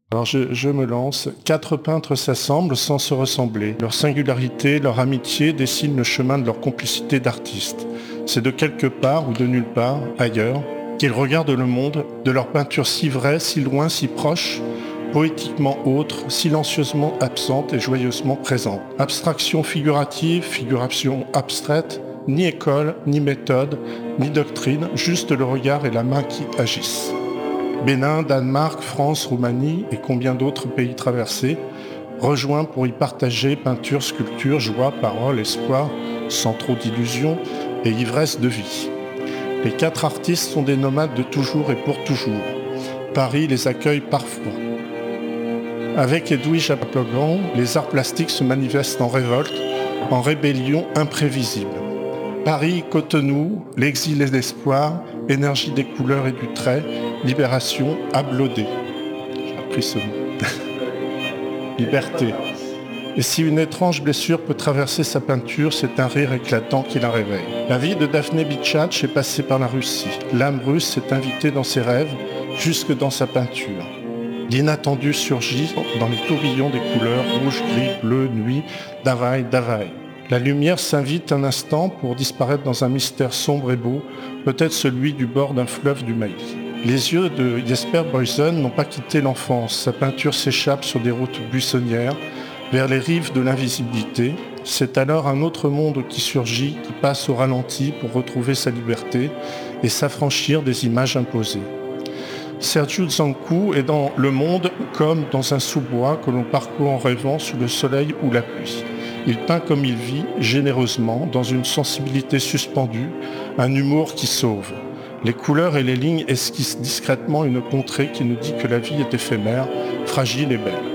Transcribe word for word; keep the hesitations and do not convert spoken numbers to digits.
Alors je, je me lance. Quatre peintres s'assemblent sans se ressembler. Leur singularité, leur amitié dessinent le chemin de leur complicité d'artistes. C'est de quelque part ou de nulle part, ailleurs, qu'ils regardent le monde, de leur peinture si vraie, si loin, si proche, poétiquement autre, silencieusement absente et joyeusement présente. Abstraction figurative, figuration abstraite, ni école, ni méthode, ni doctrine, juste le regard et la main qui agissent. Bénin, Danemark, France, Roumanie et combien d'autres pays traversés, rejoints pour y partager peinture, sculpture, joie, parole, espoir, sans trop d'illusions et ivresse de vie. Les quatre artistes sont des nomades de toujours et pour toujours. Paris les accueille parfois. Avec Edwige Ablogan, les arts plastiques se manifestent en révolte, en rébellion imprévisible. Paris, Cotonou, l'exil et l'espoir, énergie des couleurs et du trait, libération, ablaudée. J'ai appris ce mot. Liberté. Et si une étrange blessure peut traverser sa peinture, c'est un rire éclatant qui la réveille. La vie de Daphné Bichach est passée par la Russie. L'âme russe s'est invitée dans ses rêves, jusque dans sa peinture. L'inattendu surgit dans les tourbillons des couleurs rouge, gris, bleu, nuit, davai, davai. La lumière s'invite un instant pour disparaître dans un mystère sombre et beau, peut-être celui du bord d'un fleuve du Mali. Les yeux de Jesper Boysen n'ont pas quitté l'enfance. Sa peinture s'échappe sur des routes buissonnières, vers les rives de l'invisibilité. C'est alors un autre monde qui surgit, qui passe au ralenti pour retrouver sa liberté et s'affranchir des images imposées. Sergiu Zancu est dans le monde comme dans un sous-bois que l'on parcourt en rêvant sous le soleil ou la pluie. Il peint comme il vit, généreusement, dans une sensibilité suspendue, un humour qui sauve. Les couleurs et les lignes esquissent discrètement une contrée qui nous dit que la vie est éphémère, fragile et belle.